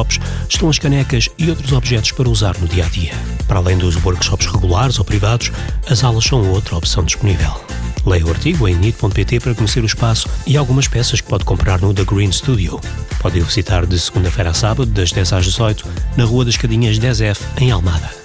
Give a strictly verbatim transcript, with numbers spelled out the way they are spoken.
workshops estão as canecas e outros objetos para usar no dia-a-dia. Para além dos workshops regulares ou privados, as aulas são outra opção disponível. Leia o artigo em nit ponto pt para conhecer o espaço e algumas peças que pode comprar no The Green Studio. Pode visitar de segunda-feira a sábado, das dez às dezoito, na Rua das Cadinhas dez F, em Almada.